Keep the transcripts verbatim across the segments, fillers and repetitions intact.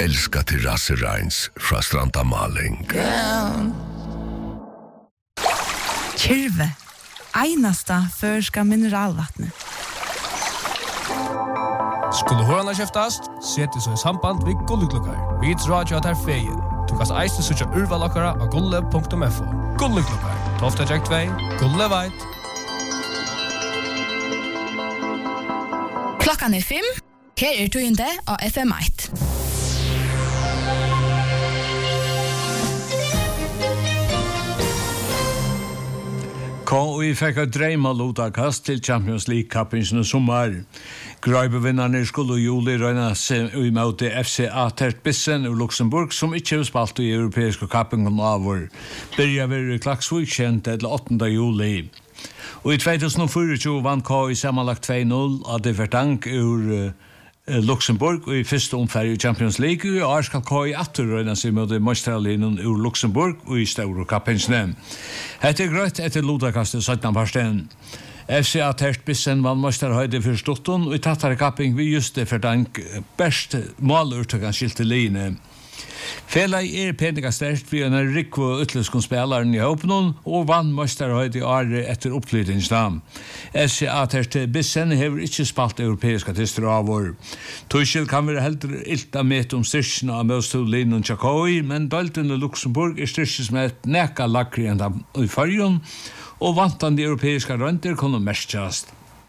älskar terrassereins fra Stranda Maling. Kyrve, einasta førska mineralvattnet. Skulle hörna käftast, sätter så i samband vid Gulleklockar. Vi tror att jag är fejen. Du kan eiste söka urvalakara av gulle punktum f o. Gulleklockar, tolv jack två, Gulle Veit. Klockan är fem. Här är du inte av F M ett. K vi fikk et dreima lotakast til Champions League-kappingen i sommer. Grøybevinnerne skulle juli røyna seg imot F C A Tertbissen ur Luxemburg, som ikke har spalt i europeiske kappingen av vår. Byrja vi i Klaksvik kjent til åttende juli. Og i tjuehundre tjuefire vann K i sammenlagt två noll av de Verdank ur uh, Luxemburg og i første omfærd i Champions League, og i år skal K i atter røyna seg mot Mostralinen ur Luxemburg og i Stauro kappingene. Hette er grøtt etter lotakastet syttende parsten. F C A Tertbissen vann Mostralhøyde for Stutton, og i tattare kapping vi just det Verdank best målurtøkans skilte line. Felai er peningastert vi en rikvo utløskon spelaren i håpnon og vann Mostralhøyde i året etter oppflytingsnam. F C A Tertbissen hever ikke spalt europeiska tister av vår. Tuchel kan være heldre ilta met om styrkene av Møstolin og Tjakoi, men Dalton og Luxemburg er styrkes med et neka lakri enn i fargen, og vantande europeiska rønter kunne merskjast.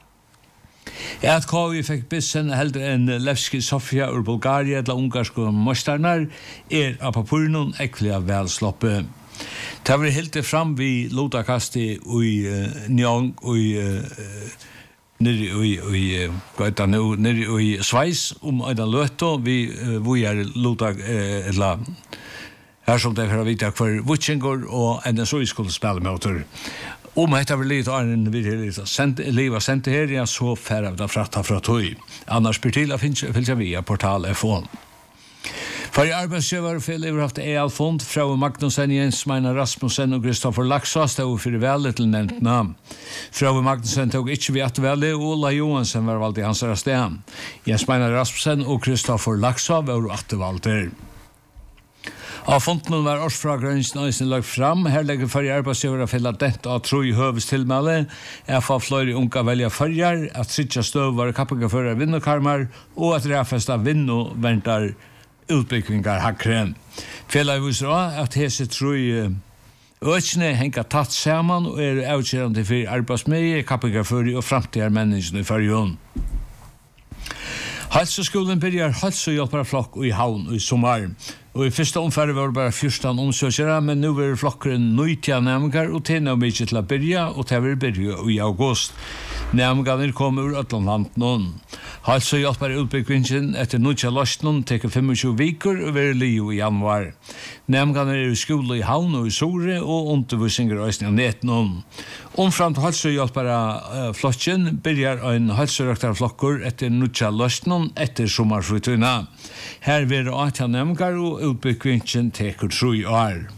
At K V fikk bissen heldre enn Levski Sofia ur Bulgaria eller ungarske mostarnar er av papurnon ekvelig velsloppe. Det var helt fram vi lotakasti i uh, Nyong og i uh, nere i i gata nu nere i Schweiz om en løto vi vi er lotak eller her som det for vita for Wutchingor og en så skulle spille motor. Om hetta vil lite Arne vi det sent leva sent her ja så færre av fratta fra tøy. Annars blir til finns finns via portal F O. For arbeidsgiver for lever haft E L fond fra Magnusson Jens Meiner Rasmussen og Kristoffer Laxå stod for vel til nevnt navn. Fra Magnusson tog ikke vi at vel og Ola Johansen var valgt i hans sted. Jens Meiner Rasmussen og Kristoffer Laxå var at valgte. Av fonden var årsfragrønsen nøysen lagt fram. Her legger førje arbeidsgiver å fylle dette av tro i høves tilmelde. Jeg får flere unga velge førjer, at sitte støv var kappengefører vinnokarmer, og at ræfesta vinno ventar utbyggvingar hakkren. Fela viser også at hese tro i økene henger tatt sammen og er avkjørende for arbeidsmøye, kappengefører og fremtidige menneskene i førjen. Halseskolen byrjar halsehjelpere flokk i havn i sommar. Og i første omfærd var det bare fjorten omsøkere, men nå var flokkeren nøytja nærmengar, og til nå mykje til å byrja, og til å byrja i august. Nærmengarne kom ur Øtlandland noen. Halsehjelpere utbyggvingen etter nøytja løsnen teker tjuefem viker og være liv i januar. Nærmengarne er i skole i havn og i Sore, og undervisninger og i net noen. Omframt halsehjelpere uh, flokken byrjar en halsehjelpere flokker etter nøytja løsnen etter sommarflytuna. Her vil det åtta nærmengar og utbyggvingen teker tru år.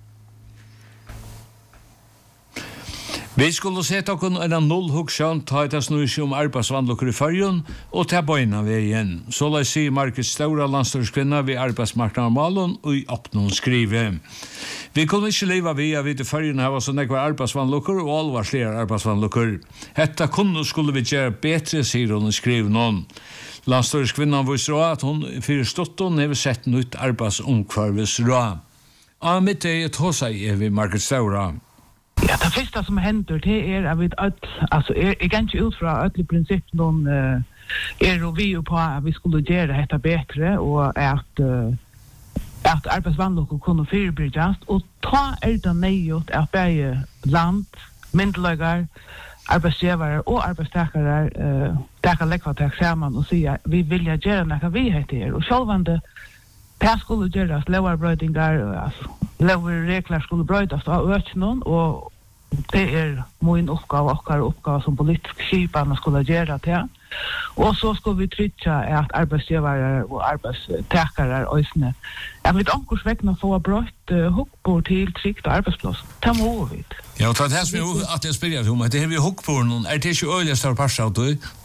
Vi skulle se takon en nullhugsjøn ta et snusje om arbeidsvandlukker i fargen, og ta bøyna ved igjen. Så la jeg si Markus Staura landstørskvinna ved arbeidsmarknaden Malon og i oppnån skrive. Vi kunne ikke leva via vid i fargen her var så nekvar arbeidsvandlukker og all var flere arbeidsvandlukker. Hetta kunne skulle vi gjøre bedre, sier hun skrive noen. Landstørskvinnan viser også at hun fyrir stutton hever sett nytt arbeidsomkvarves råd. Av mitt er et hos seg er vi Markus Staura. Ja, det første som hender det er at vi ødel, altså er, jeg kan ikke ut fra ødel prinsipp noen uh, er og vi jo på at vi skulle gjøre dette bedre og at, uh, at arbeidsvandlukker kunne fyrirbyrjast og ta er det nøyot at begge land, myndeløyger, arbeidsgivere og arbeidstakere uh, der kan legge til sammen og si at vi vil gjøre noe vi heter og selvvande det skulle gjøres lovarbrøydinger altså lover regler skulle brøydas av økenen og det er min oppgave og oppgave som politisk skipene skulle gjøre til. Og så skal vi trykja at arbeidsgivere og arbeidstakere øysene. Jeg vil ankurs vekkene få brøtt uh, hukkbord til trygt arbeidsplass. Det må vi. Ja, og det er som at jeg spiller om, at det er vi hukkbord noen. Er det ikke øyelig større parser av du?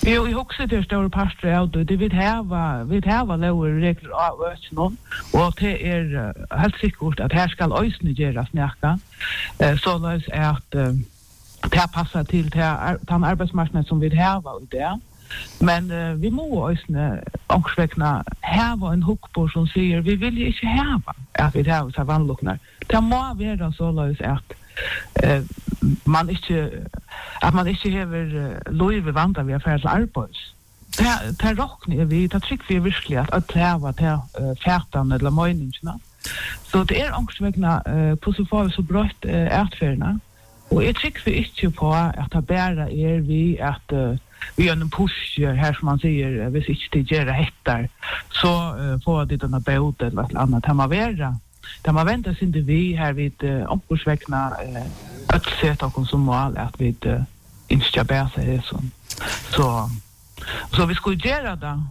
Jo, jag också det stora pastor av det. Det vill ha vi ha lower regler av ösnon och det är helt säkert att här ska ösnen göras näka. Eh så lös är att det passar till den arbetsmarknaden som vi har och där. Men uh, vi må ösnen också här var en hookbord som säger vi vill ju inte ha att vi har så vanluknar. Det må vara så lös att uh, man inte att man inte har lov att vandra via färd till arbets. Det det rocknar vi det tycker vi virkelig att att kräva till färdan eller meningarna. Så det är också vägna på så får vi så brött ärtfärna. Och jag tycker vi inte på att det bara är vi att uh, vi gör en push här som man säger hvis inte det gör det hettar så uh, får det den här båt eller något annat hemma vara. Där man väntar sig inte vi här vid uh, omkursväckna uh, att sätta oss som mål att vi uh, inte ska bära sig så. Så, så vi skulle göra det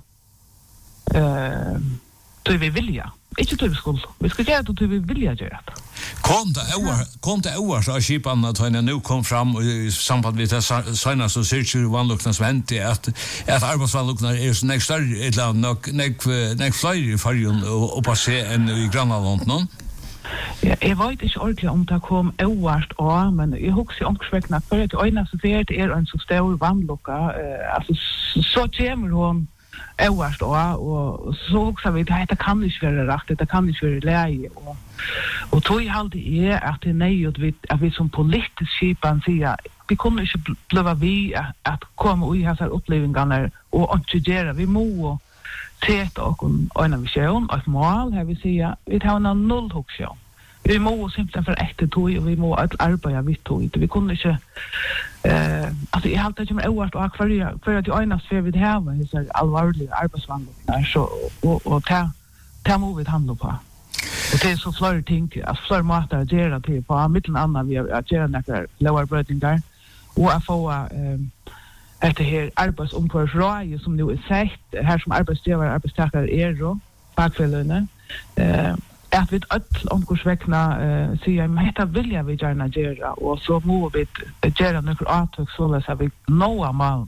uh, då vi vilja. Inte då vi skulle. Vi ska göra det då vi vilja göra det. Kom det över, kom det över så skipan att han nu kom fram i samband med det senaste så ser ju vanluknas vänt att att arbetsvanluknar är så nästa ett land nog näck näck flyr i farjon och passa en i Grannland någon. Ja, jag vet inte ordentligt om det kom överst ja, men jag husar om skräckna för att öarna så det är en så stor vanlucka alltså så kommer hon överst ja och så också vi det heter kan inte vara rätt det kan inte vara läge och och tror jag alltid är att det nej och vi att vi som politisk skipan säger vi kommer inte blöva vi att komma och ha så upplevelser och inte göra vi må sätta och en vision och mål här vi säger vi har en noll hooktion. Vi må simpelthen för ett tog och vi må att arbeta vid tog. Vi kunde inte eh alltså jag har alltid som oerhört och för för att jag enas för vi det här var så allvarliga arbetsvandringar så och och ta ta må vi handla på. Och det är så flera ting att flera matar att göra till på mitten annan vi att göra några lower breathing där och att få eh efter här arbetsomkursråd som nu är sagt här som arbetsgivare arbetstagare är då fackföreningarna eh att vi ett omkursväckna eh säger men detta vill jag vi gärna göra och så må vi göra några avtryck så att vi nå mal.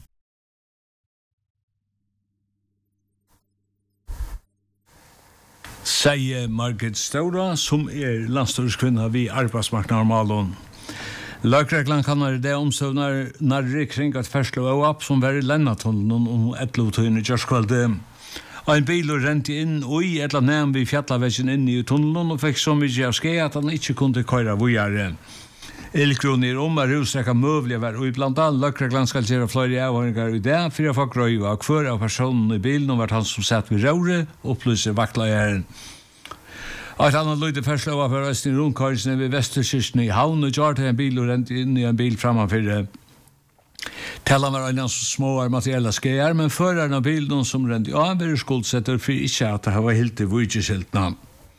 Säger Margit Stora som är landstyrskvinna vid arbetsmarknadsmalon. Lagreglan kan være det omstøvner nærre kring at ferslo og opp som var i Lennatunnelen om etterlotøyene Gjørskvalde. En bil rente inn og i et eller annet vi fjallavekken inn i tunnelen og fikk så mye av skje at han ikke kunne køyre vujere. Elkroner om er utstrekka møvlige var og iblant all lagreglan skal gjøre flere avhøringer i det for å få grøy og hver av personen i bilen og vært han som satt ved røret opplyser vaktlageren. Ett annat lite förslag för oss i rundkarsen vid Västerkyrkan i Havn och gjort en bil och rent in i en bil framför. Tällan var en så små materiella skejar men föraren av bilen som rent ja var skuldsätter för inte att det var helt i vujtskiltna.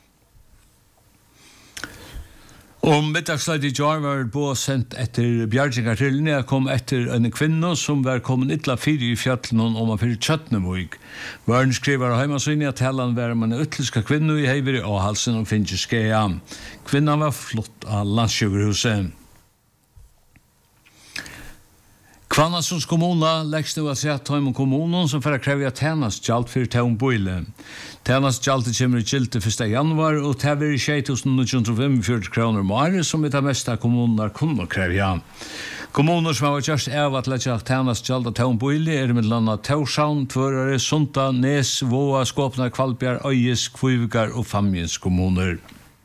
Om middagsleit i jar var bo sendt etter bjargingar til linja kom etter en kvinna som var kommet illa fyri i fjallen om man fyrir Tjøtnevøg. Varen skriver av heimasynni at hellan var man utlyska kvinna i heiveri og halsen og finnje skeia. Kvinnan var flott av landssjukkerhuset. Kvannasunds kommuna läggs nu att säga att Tøymon kommunen som för att kräva tjänast gjald för Tøymboile. Tjänast gjald kommer i gilde första januar och det är tjej tusen niohundrafemtiofyra kronor mer som är det mesta kommuner kunde kräva. Kommuner som har just av att lägga tjänast gjald av Tøymboile är med landa Torshavn, Tvörare, Sunta, Nes, Våa, Skåpna, Kvalbjar, Øyes, Kvivikar och Familjens kommuner.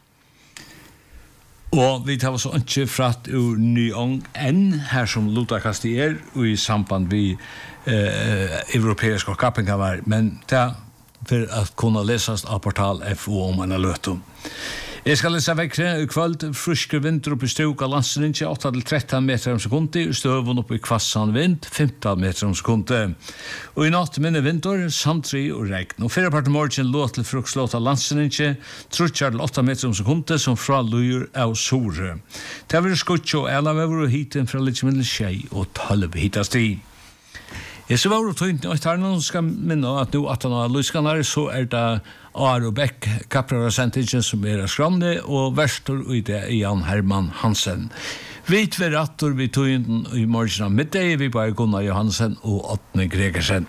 Og vi tar så ikke fratt ur Nyong enn her som Lutakast er og i samband vi eh, europeiska kappingar var, men det er for at kunne lesast av portal F O om en løtum. Jeg skal lese vekkre i kvöld, fruske vinter opp i Stuka landsrinje, åtta til tretton meter om sekundi, støvun opp i kvassan vind, femton meter om sekundi. Og i natt minne vinter, sandtri og regn. Og fyrre part i morgen lå til frukslåta landsrinje, trutjar til åtta meter om sekundi, som fra lujer av sore. Det var skutje og elavever og hiten fra litt mindre tjei og tolv hitast i. Ja, så var det tøynt, og tar noen skal minne at nå at han har lyskanar, så er det Aro Beck, Kaprar Sentigen, som er skramne, og verstor i det Jan Herman Hansen. Vi tver attor vi tøynten i morgen av middag, vi bare Gunnar Johansen og Åtne Gregersen.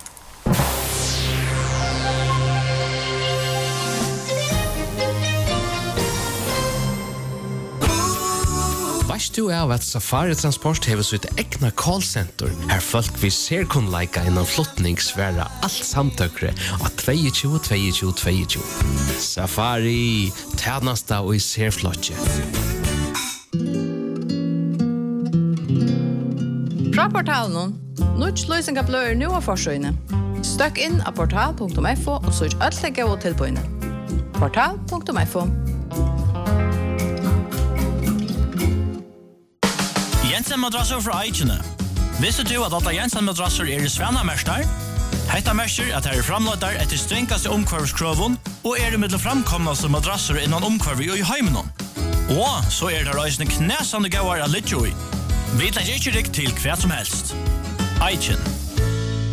Vast du av at Safari Transport hever sitt egna callcenter, her folk vi ser kun leika innan flottning sværa alt samtøkre av tjueto tjueto tjueto. Safari, tjenesta og i ser flotje. Fra portalen, Nuts løsning av bløyer nu av forsøyene. Støkk inn av portal punktum f o og søk alt legge og tilbøyene. portal punktum f o. Jensen madrasser fra Eichene. Visste du at alle Jensen madrasser er i Svennamester? Hetta merker at her er framløyder etter strengkaste omkvarvskroven og er i middel framkomnaste madrasser innan omkvarv i heimenon. Og så er det reisende knæsande gauar av Lidjoi. Vi legger ikke rikk til hva som helst. Eichen.